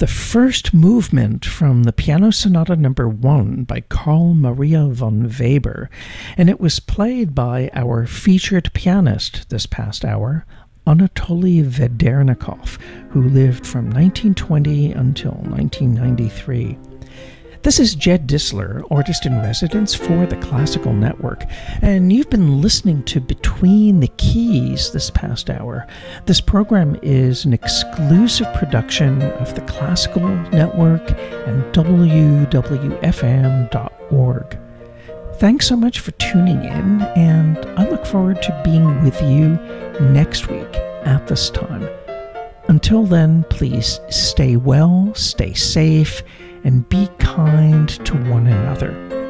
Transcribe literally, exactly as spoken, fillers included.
the first movement from the Piano Sonata Number One by Carl Maria von Weber, and it was played by our featured pianist this past hour, Anatoly Vedernikov, who lived from nineteen twenty until nineteen ninety-three. This is Jed Disler, Artist in Residence for the Classical Network, and you've been listening to Between the Keys this past hour. This program is an exclusive production of the Classical Network and W W F M dot org. Thanks so much for tuning in, and I look forward to being with you next week at this time. Until then, please stay well, stay safe, and be kind to one another.